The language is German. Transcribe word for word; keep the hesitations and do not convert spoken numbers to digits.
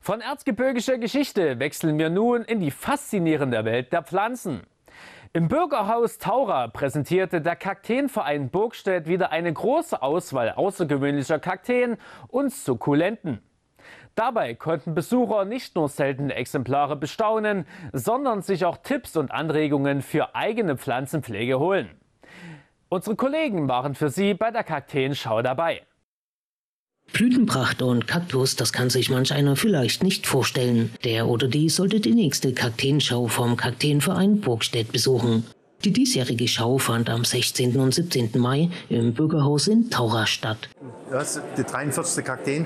Von erzgebirgischer Geschichte wechseln wir nun in die faszinierende Welt der Pflanzen. Im Bürgerhaus Taura präsentierte der Kakteenverein Burgstädt wieder eine große Auswahl außergewöhnlicher Kakteen und Sukkulenten. Dabei konnten Besucher nicht nur seltene Exemplare bestaunen, sondern sich auch Tipps und Anregungen für eigene Pflanzenpflege holen. Unsere Kollegen waren für Sie bei der Kakteenschau dabei. Blütenpracht und Kaktus, das kann sich manch einer vielleicht nicht vorstellen. Der oder die sollte die nächste Kakteenschau vom Kakteenverein Burgstädt besuchen. Die diesjährige Schau fand am sechzehnten und siebzehnten Mai im Bürgerhaus in Taura statt. Das ist die dreiundvierzigste Kakteen